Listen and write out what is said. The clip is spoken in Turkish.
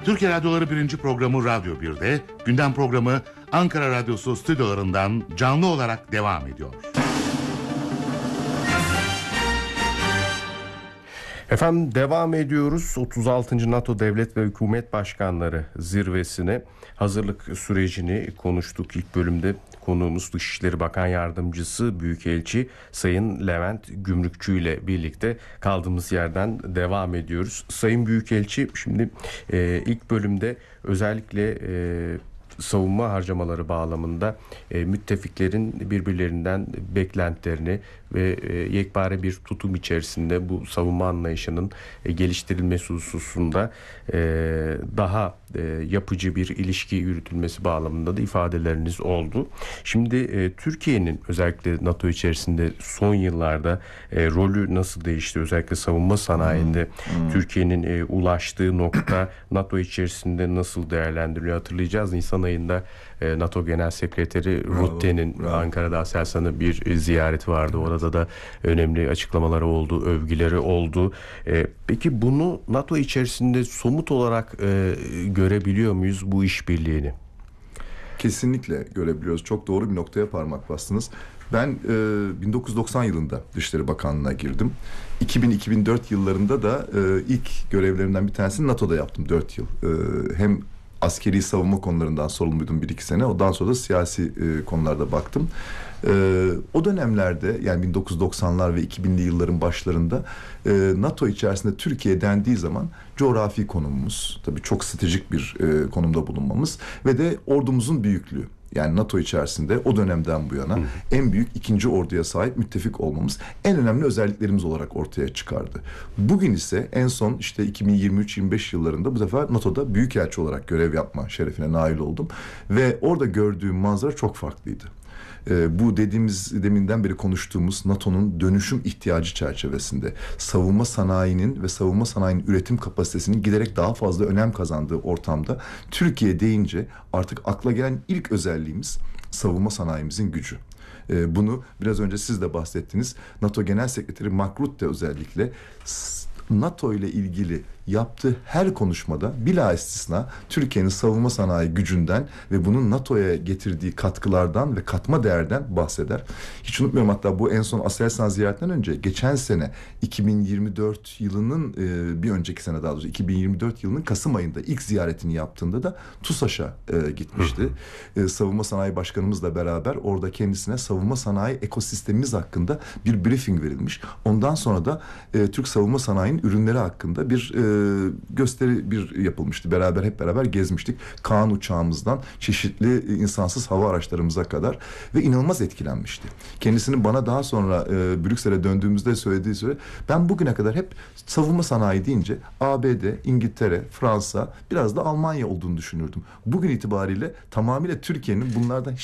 Türkiye Radyoları 1. programı Radyo 1'de, gündem programı Ankara Radyosu stüdyolarından canlı olarak devam ediyor. Efendim devam ediyoruz. 36. NATO Devlet ve Hükümet Başkanları zirvesine hazırlık sürecini konuştuk. İlk bölümde konuğumuz Dışişleri Bakan Yardımcısı Büyükelçi Sayın Levent Gümrükçü ile birlikte kaldığımız yerden devam ediyoruz. Sayın Büyükelçi, şimdi ilk bölümde özellikle savunma harcamaları bağlamında müttefiklerin birbirlerinden beklentilerini ve yekpare bir tutum içerisinde bu savunma anlayışının geliştirilmesi hususunda daha yapıcı bir ilişki yürütülmesi bağlamında da ifadeleriniz oldu. Şimdi Türkiye'nin özellikle NATO içerisinde son yıllarda rolü nasıl değişti? Özellikle savunma sanayinde Türkiye'nin ulaştığı nokta NATO içerisinde nasıl değerlendiriliyor? Hatırlayacağız, Nisan ayında NATO Genel Sekreteri Rutte'nin Ankara'da Aselsan'a bir ziyareti vardı. Evet. Orada da önemli açıklamaları oldu, övgüleri oldu. Peki bunu NATO içerisinde somut olarak görebiliyor muyuz bu işbirliğini? Kesinlikle görebiliyoruz. Çok doğru bir noktaya parmak bastınız. Ben 1990 yılında Dışişleri Bakanlığı'na girdim. 2000-2004 yıllarında da ilk görevlerimden bir tanesini NATO'da yaptım 4 yıl. Hem askeri savunma konularından sorumluydum 1-2 sene. Ondan sonra da siyasi konularda baktım. O dönemlerde, yani 1990'lar ve 2000'li yılların başlarında NATO içerisinde Türkiye dendiği zaman coğrafi konumumuz, tabii çok stratejik bir konumda bulunmamız ve de ordumuzun büyüklüğü. Yani NATO içerisinde o dönemden bu yana en büyük ikinci orduya sahip müttefik olmamız en önemli özelliklerimiz olarak ortaya çıkardı. Bugün ise en son işte 2023-25 yıllarında bu sefer NATO'da büyükelçi olarak görev yapma şerefine nail oldum. Ve orada gördüğüm manzara çok farklıydı. Bu deminden beri konuştuğumuz NATO'nun dönüşüm ihtiyacı çerçevesinde savunma sanayinin ve savunma sanayinin üretim kapasitesinin giderek daha fazla önem kazandığı ortamda Türkiye deyince artık akla gelen ilk özelliğimiz savunma sanayimizin gücü. Bunu biraz önce siz de bahsettiniz. NATO Genel Sekreteri Mark Rutte özellikle NATO ile ilgili yaptığı her konuşmada bila istisna Türkiye'nin savunma sanayi gücünden ve bunun NATO'ya getirdiği katkılardan ve katma değerden bahseder. Hiç unutmuyorum, hatta bu en son Aselsan ziyaretinden önce geçen sene 2024 yılının bir önceki sene, daha doğrusu 2024 yılının Kasım ayında ilk ziyaretini yaptığında da TUSAŞ'a gitmişti. Savunma Sanayi Başkanımızla beraber orada kendisine savunma sanayi ekosistemimiz hakkında bir briefing verilmiş. Ondan sonra da Türk savunma sanayinin ürünleri hakkında bir gösteri yapılmıştı. Hep beraber gezmiştik. Kaan uçağımızdan çeşitli insansız hava araçlarımıza kadar ve inanılmaz etkilenmişti. Kendisinin bana daha sonra Brüksel'e döndüğümüzde söylediği süre, ben bugüne kadar hep savunma sanayi deyince ABD, İngiltere, Fransa, biraz da Almanya olduğunu düşünürdüm. Bugün itibariyle tamamıyla Türkiye'nin bunlardan